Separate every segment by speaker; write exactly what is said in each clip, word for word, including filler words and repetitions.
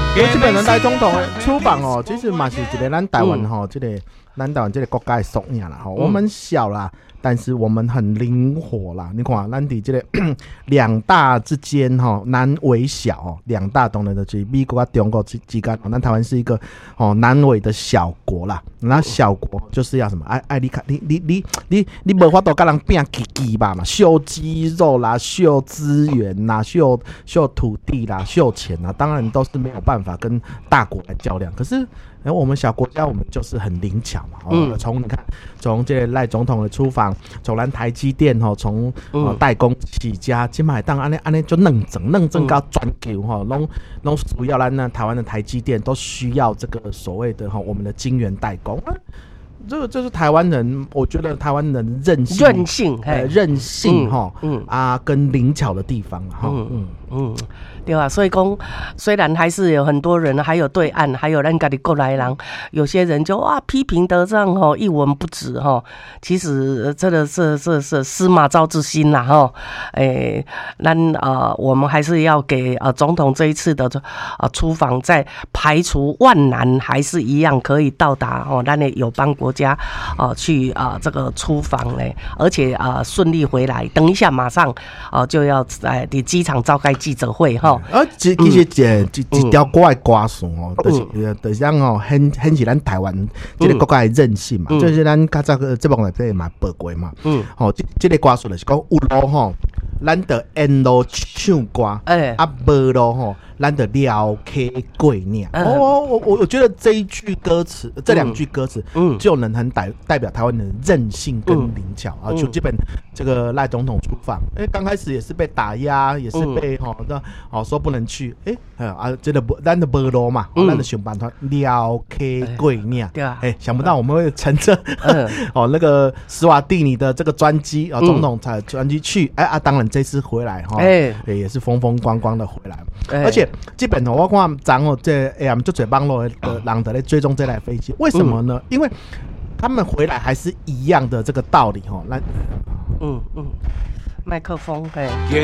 Speaker 1: 基本上赖总统的出访哦，其实嘛是一个咱台湾吼，这个咱台湾这个国家的缩影啦吼。我们小啦，但是我们很灵活啦。你看，咱伫这个两大之间吼，南北小哦，两大当然就是美国跟中国之之间。咱台湾是一个哦南北的小国啦。那小国就是要什么？爱爱你看，你你你你你无法度跟人拼技技吧嘛，秀肌肉啦，秀资源啦，秀秀土地啦，秀钱啦，当然都是没有办法跟大国来较量。可是，哎，我们小国家我们就是很灵巧嘛。哦，从、嗯、你看，从这赖总统的出访，从咱台积电吼，从、呃、代工起家，今麦当安尼安尼就弄整弄整到全球吼，拢拢主要咱呢台湾的台积电都需要这个所谓的哈我们的晶圆代工。这个就是台湾人，我觉得台湾人韧性、
Speaker 2: 韧性、
Speaker 1: 呃、韧性哈、嗯嗯，啊，跟灵巧的地方哈，嗯嗯
Speaker 2: 嗯，对啊，所以讲，虽然还是有很多人，还有对岸，还有咱家的过来人，有些人就哇批评得这样吼一文不值哈，其实这个是是是司马昭之心啦哈，诶，咱呃我们还是要给呃总统这一次的呃出访，在排除万难，还是一样可以到达哦，咱的友邦国家啊、呃、去啊、呃、这个出访嘞，而且啊顺、呃、利回来，等一下马上啊、呃、就要在的机场召开记者会哈。
Speaker 1: 而其其实一一一条歌的歌词哦，就是就是讲哦，很很是咱台湾这个国家的韧性嘛，嗯、就是咱较早个节目内底嘛报过嘛。嗯，哦，这这个歌词就是讲有路吼，咱得沿路唱歌，哎、欸，啊无路吼。咱的撩 K 贵念，哦，我我我觉得这一句歌词，这两句歌词，嗯，就能很代代表台湾的韧性跟灵巧、嗯、啊。就基本这个赖总统出访，哎、欸，刚开始也是被打压，也是被哈那哦说不能去，哎、欸、啊，这个咱的无路嘛，咱的想办法撩 K 贵念，对啊，哎、欸，想不到我们会乘着、嗯、哦那个史瓦蒂尼的这个专机啊，总统才专机去，哎、欸、啊，当然这次回来哈，哎、欸，也是风风光光的回来，欸、而且。基本我看咱哦这 A M 就嘴帮路的人在追踪这台飞机，为什么呢？嗯、因为他们回来还是一样的这个道理哈。来，
Speaker 2: 嗯嗯，麦克风嘿。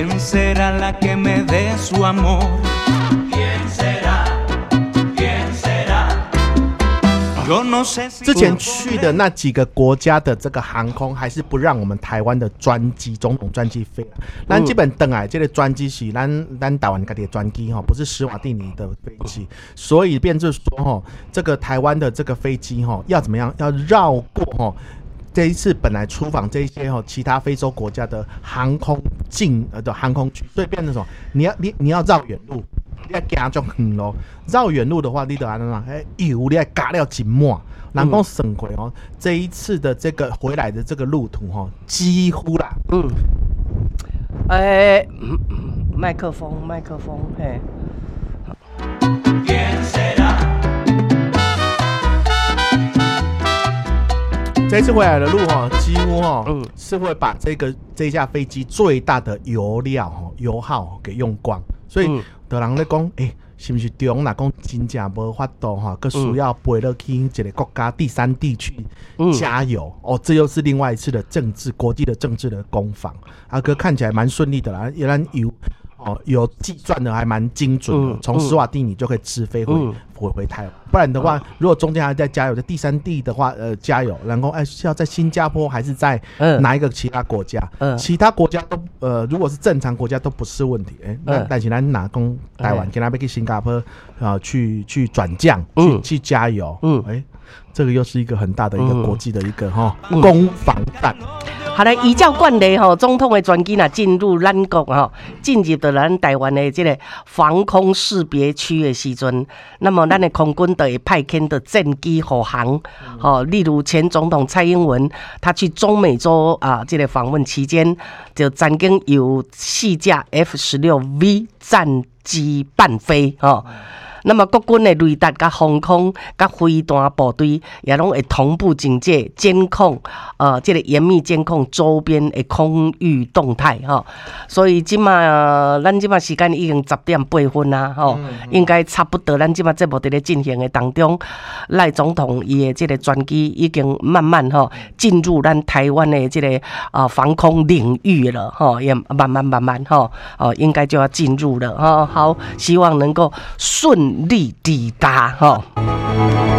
Speaker 1: 之前去的那几个国家的这个航空还是不让我们台湾的专机总统专机飞，咱基本等来这个专机是咱咱台湾自己的专机哈，不是史瓦蒂尼的飞机，所以变就是说哈，这个台湾的这个飞机哈要怎么样，要绕过哈。这一次本来出访这一些哈其他非洲国家的航空境呃的航空区，所以变成什么？你要你你要绕远路。你要行足远咯，绕远路的话，你得安怎样？哎，油你要加了真满，人讲省回哦。这一次的这个回来的这个路途哈，几乎啦。嗯。
Speaker 2: 哎、欸，麦克风，麦克风，嘿。
Speaker 1: 这次回来的路哈，几乎哈、嗯、是会把这个这架飞机最大的油料哈油耗给用光，所以。嗯有人咧讲，诶、欸，是不是中若讲真正无法度哈，佮需要飞落去一个国家第三地去加油、嗯、哦，这又是另外一次的政治国际的政治的攻防，啊，哥看起来蛮顺利的啦，原来油哦有计算的还蛮精准的，从、嗯、史瓦蒂尼就可以直飞回、嗯、回回台湾，不然的话，如果中间还在加油，在第三地的话，呃，加油，然后哎是要在新加坡还是在哪一个其他国家？嗯、其他国家都呃，如果是正常国家都不是问题，哎、欸，那但是咱拿公台湾，跟他们去新加坡啊、呃，去去转降，去、嗯、去加油，嗯，哎、欸，这个又是一个很大的一个国际的一个哈、嗯、攻防战。
Speaker 2: 好来，依照惯例吼，总统的专机呐进入咱国吼，进入到咱台湾的这个防空识别区的时阵，那么咱的空军就会派遣的战机护航，吼、嗯，例如前总统蔡英文他去中美洲啊这个访问期间，就曾经有四架 F 十六 V 战机伴飞吼。嗯那么国军的雷达、甲防空、甲飞弹部队也拢会同步警戒、监控，呃，这个严密监控周边的空域动态哈。所以今嘛，咱今嘛时间已经十点八分啦，吼、嗯嗯，应该差不多。咱今嘛节目伫咧进行的当中，赖总统伊的这个专机已经慢慢吼进入咱台湾的这个呃防空领域了，吼，也慢慢慢慢吼，哦，应该就要进入了哈。好，希望能够顺顺利抵达哈。